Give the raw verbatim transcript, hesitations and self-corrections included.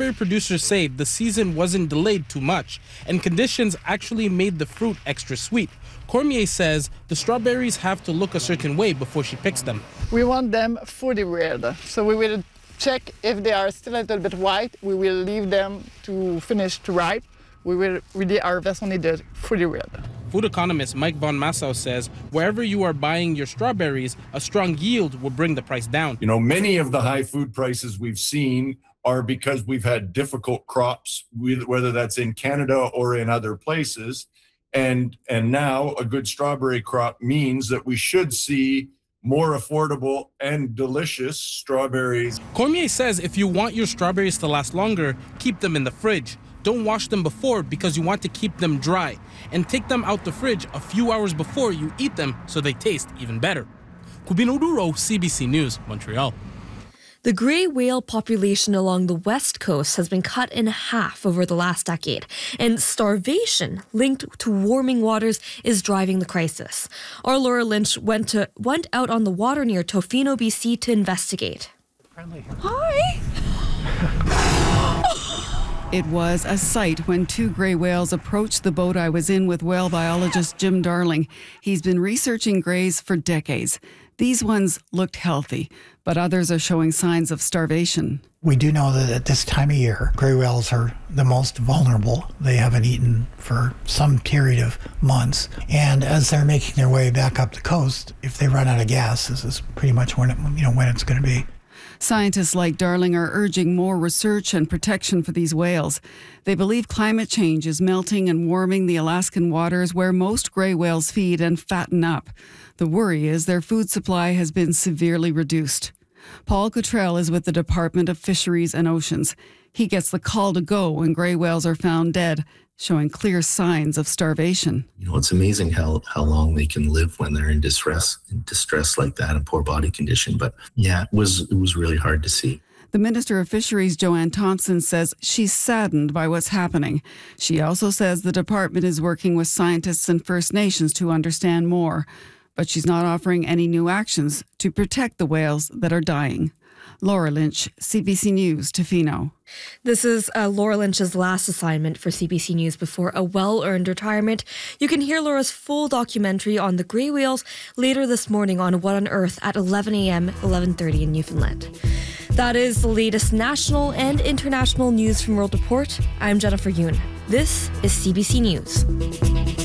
strawberry producers say the season wasn't delayed too much, and conditions actually made the fruit extra sweet. Cormier says the strawberries have to look a certain way before she picks them. We want them fully red, so we will check if they are still a little bit white. We will leave them to finish to ripe. We will really harvest only the fully red. Food economist Mike Von Massow says wherever you are buying your strawberries, a strong yield will bring the price down. You know, many of the high food prices we've seen are because we've had difficult crops, whether that's in Canada or in other places. And, and now a good strawberry crop means that we should see more affordable and delicious strawberries. Cormier says if you want your strawberries to last longer, keep them in the fridge. Don't wash them before because you want to keep them dry. And take them out the fridge a few hours before you eat them so they taste even better. Cubino Duro, C B C News, Montreal. The grey whale population along the west coast has been cut in half over the last decade, and starvation linked to warming waters is driving the crisis. Our Laura Lynch went to went out on the water near Tofino, B C to investigate. Hi! It was a sight when two grey whales approached the boat I was in with whale biologist Jim Darling. He's been researching greys for decades. These ones looked healthy, but others are showing signs of starvation. We do know that at this time of year, grey whales are the most vulnerable. They haven't eaten for some period of months. And as they're making their way back up the coast, if they run out of gas, this is pretty much when it, you know, when it's going to be. Scientists like Darling are urging more research and protection for these whales. They believe climate change is melting and warming the Alaskan waters where most grey whales feed and fatten up. The worry is their food supply has been severely reduced. Paul Cottrell is with the Department of Fisheries and Oceans. He gets the call to go when grey whales are found dead, showing clear signs of starvation. You know, it's amazing how, how long they can live when they're in distress, in distress like that, in poor body condition. But yeah, it was it was really hard to see. The Minister of Fisheries, Joanne Thompson, says she's saddened by what's happening. She also says the department is working with scientists and First Nations to understand more, but she's not offering any new actions to protect the whales that are dying. Laura Lynch, C B C News, Tofino. This is uh, Laura Lynch's last assignment for C B C News before a well-earned retirement. You can hear Laura's full documentary on the grey whales later this morning on What on Earth at eleven a.m., eleven thirty in Newfoundland. That is the latest national and international news from World Report. I'm Jennifer Yoon. This is C B C News.